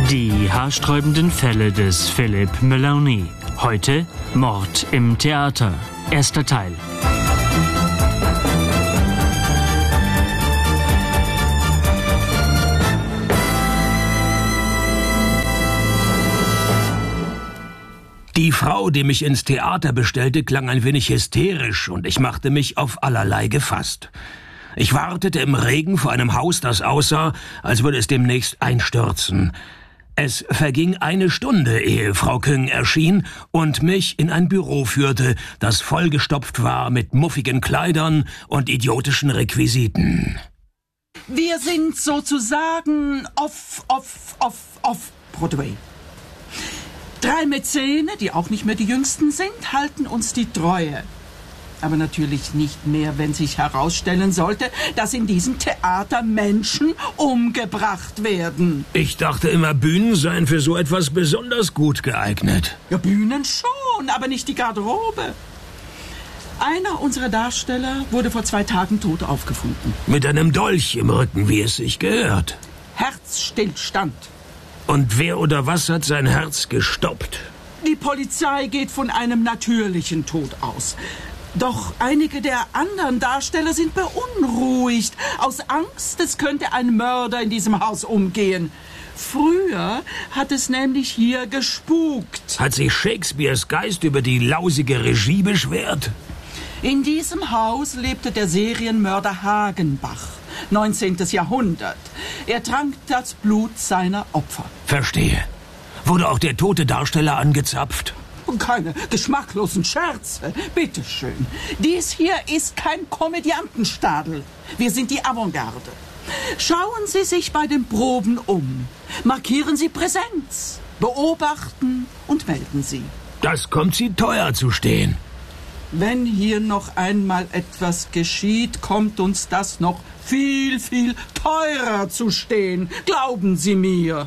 Die haarsträubenden Fälle des Philippe Meloni. Heute Mord im Theater. Erster Teil. Die Frau, die mich ins Theater bestellte, klang ein wenig hysterisch und ich machte mich auf allerlei gefasst. Ich wartete im Regen vor einem Haus, das aussah, als würde es demnächst einstürzen. Es verging eine Stunde, ehe Frau Küng erschien und mich in ein Büro führte, das vollgestopft war mit muffigen Kleidern und idiotischen Requisiten. Wir sind sozusagen off Broadway. 3 Mäzene, die auch nicht mehr die Jüngsten sind, halten uns die Treue. Aber natürlich nicht mehr, wenn sich herausstellen sollte, dass in diesem Theater Menschen umgebracht werden. Ich dachte immer, Bühnen seien für so etwas besonders gut geeignet. Ja, Bühnen schon, aber nicht die Garderobe. Einer unserer Darsteller wurde vor 2 Tagen tot aufgefunden. Mit einem Dolch im Rücken, wie es sich gehört. Herzstillstand. Und wer oder was hat sein Herz gestoppt? Die Polizei geht von einem natürlichen Tod aus. Doch einige der anderen Darsteller sind beunruhigt. Aus Angst, es könnte ein Mörder in diesem Haus umgehen. Früher hat es nämlich hier gespukt. Hat sich Shakespeares Geist über die lausige Regie beschwert? In diesem Haus lebte der Serienmörder Hagenbach, 19. Jahrhundert. Er trank das Blut seiner Opfer. Verstehe. Wurde auch der tote Darsteller angezapft? Keine geschmacklosen Scherze. Bitteschön. Dies hier ist kein Komödiantenstadel. Wir sind die Avantgarde. Schauen Sie sich bei den Proben um. Markieren Sie Präsenz. Beobachten und melden Sie. Das kommt Sie teuer zu stehen. Wenn hier noch einmal etwas geschieht, kommt uns das noch viel, viel teurer zu stehen. Glauben Sie mir.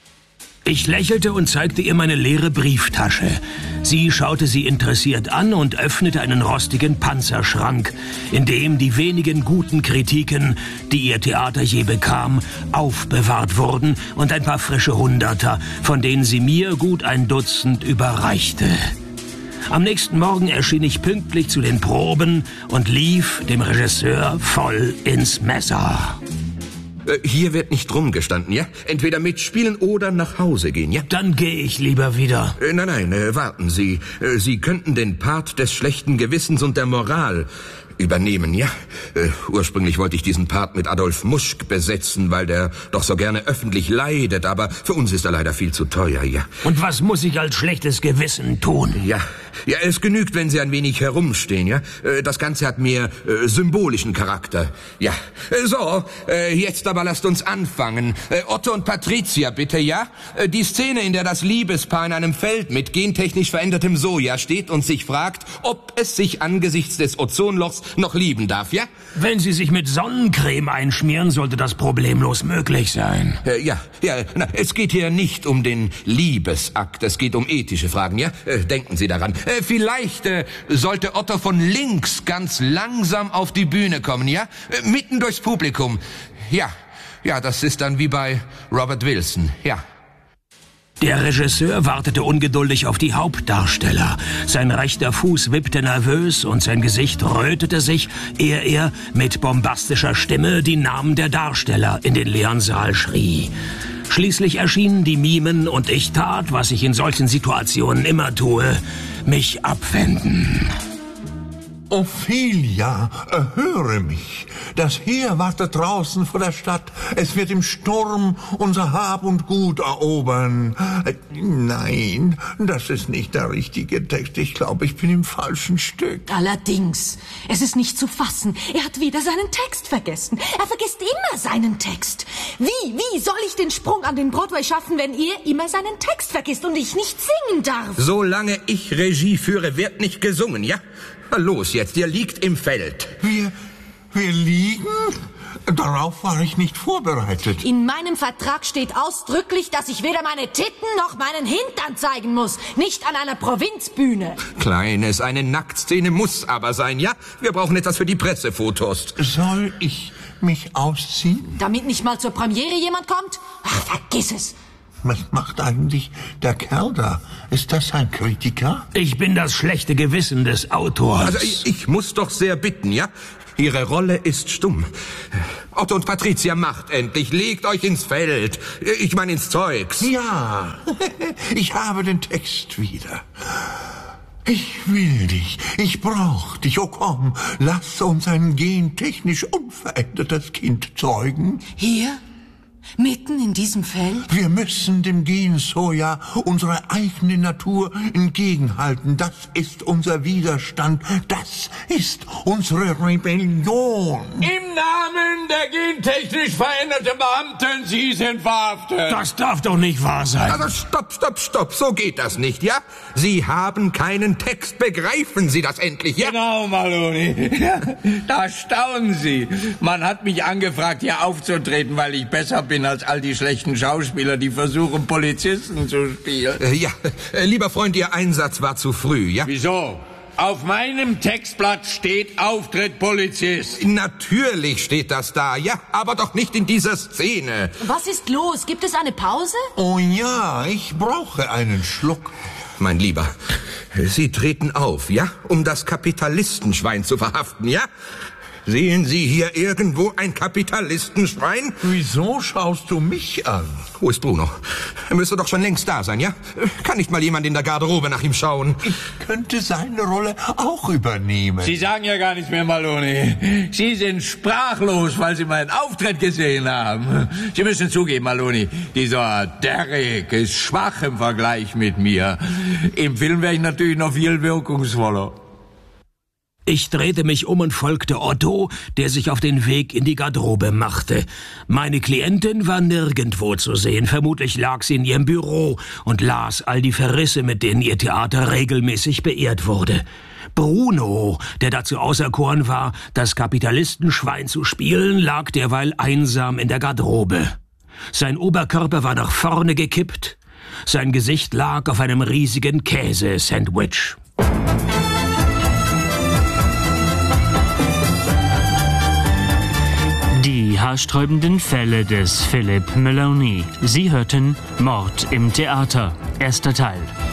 Ich lächelte und zeigte ihr meine leere Brieftasche. Sie schaute sie interessiert an und öffnete einen rostigen Panzerschrank, in dem die wenigen guten Kritiken, die ihr Theater je bekam, aufbewahrt wurden und ein paar frische Hunderter, von denen sie mir gut ein Dutzend überreichte. Am nächsten Morgen erschien ich pünktlich zu den Proben und lief dem Regisseur voll ins Messer. Hier wird nicht rumgestanden, ja? Entweder mitspielen oder nach Hause gehen, ja? Dann gehe ich lieber wieder. Nein, warten Sie. Sie könnten den Part des schlechten Gewissens und der Moral übernehmen, ja? Ursprünglich wollte ich diesen Part mit Adolf Muschk besetzen, weil der doch so gerne öffentlich leidet, aber für uns ist er leider viel zu teuer, ja. Und was muss ich als schlechtes Gewissen tun? Ja, es genügt, wenn Sie ein wenig herumstehen, ja? Das Ganze hat mehr symbolischen Charakter, ja. So, jetzt aber lasst uns anfangen. Otto und Patricia, bitte, ja? Die Szene, in der das Liebespaar in einem Feld mit gentechnisch verändertem Soja steht und sich fragt, ob es sich angesichts des Ozonlochs noch lieben darf, ja? Wenn Sie sich mit Sonnencreme einschmieren, sollte das problemlos möglich sein. Es geht hier nicht um den Liebesakt, es geht um ethische Fragen, ja? Denken Sie daran. Vielleicht sollte Otto von links ganz langsam auf die Bühne kommen, ja? Mitten durchs Publikum. Ja, das ist dann wie bei Robert Wilson, ja. Der Regisseur wartete ungeduldig auf die Hauptdarsteller. Sein rechter Fuß wippte nervös und sein Gesicht rötete sich, ehe er mit bombastischer Stimme die Namen der Darsteller in den leeren Saal schrie. Schließlich erschienen die Mimen und ich tat, was ich in solchen Situationen immer tue, mich abwenden. Ophelia, erhöre mich. Das Heer wartet draußen vor der Stadt. Es wird im Sturm unser Hab und Gut erobern. Nein, das ist nicht der richtige Text. Ich glaube, ich bin im falschen Stück. Allerdings, es ist nicht zu fassen. Er hat wieder seinen Text vergessen. Er vergisst immer seinen Text. Wie soll ich den Sprung an den Broadway schaffen, wenn er immer seinen Text vergisst und ich nicht singen darf? Solange ich Regie führe, wird nicht gesungen, ja? Los jetzt, ihr liegt im Feld. Wir liegen? Darauf war ich nicht vorbereitet. In meinem Vertrag steht ausdrücklich, dass ich weder meine Titten noch meinen Hintern zeigen muss. Nicht an einer Provinzbühne. Kleines, eine Nacktszene muss aber sein, ja? Wir brauchen etwas für die Pressefotos. Soll ich mich ausziehen? Damit nicht mal zur Premiere jemand kommt? Ach, vergiss es. Was macht eigentlich der Kerl da? Ist das ein Kritiker? Ich bin das schlechte Gewissen des Autors. Also ich muss doch sehr bitten, ja? Ihre Rolle ist stumm. Otto und Patricia, macht endlich. Legt euch ins Feld. Ich meine ins Zeugs. Ja, ich habe den Text wieder. Ich will dich, ich brauch dich. Oh komm, lass uns ein gentechnisch unverändertes Kind zeugen. Hier? Mitten in diesem Feld? Wir müssen dem Gen Soja unserer eigenen Natur entgegenhalten. Das ist unser Widerstand. Das ist unsere Rebellion. Im Namen der gentechnisch veränderten Beamten, Sie sind verhaftet. Das darf doch nicht wahr sein. Also stopp. So geht das nicht, ja? Sie haben keinen Text. Begreifen Sie das endlich, ja? Genau, Maloney. Da staunen Sie. Man hat mich angefragt, hier aufzutreten, weil ich besser bin als all die schlechten Schauspieler, die versuchen, Polizisten zu spielen. Ja, lieber Freund, Ihr Einsatz war zu früh, ja? Wieso? Auf meinem Textblatt steht Auftritt Polizist. Natürlich steht das da, ja, aber doch nicht in dieser Szene. Was ist los? Gibt es eine Pause? Oh ja, ich brauche einen Schluck. Mein Lieber, Sie treten auf, ja, um das Kapitalistenschwein zu verhaften, ja? Sehen Sie hier irgendwo ein Kapitalistenschwein? Wieso schaust du mich an? Wo ist Bruno? Er müsste doch schon längst da sein, ja? Kann nicht mal jemand in der Garderobe nach ihm schauen? Ich könnte seine Rolle auch übernehmen. Sie sagen ja gar nichts mehr, Maloney. Sie sind sprachlos, weil Sie meinen Auftritt gesehen haben. Sie müssen zugeben, Maloney, dieser Derek ist schwach im Vergleich mit mir. Im Film wäre ich natürlich noch viel wirkungsvoller. Ich drehte mich um und folgte Otto, der sich auf den Weg in die Garderobe machte. Meine Klientin war nirgendwo zu sehen. Vermutlich lag sie in ihrem Büro und las all die Verrisse, mit denen ihr Theater regelmäßig beehrt wurde. Bruno, der dazu auserkoren war, das Kapitalistenschwein zu spielen, lag derweil einsam in der Garderobe. Sein Oberkörper war nach vorne gekippt. Sein Gesicht lag auf einem riesigen Käsesandwich. Die haarsträubenden Fälle des Philip Maloney. Sie hörten Mord im Theater. Erster Teil.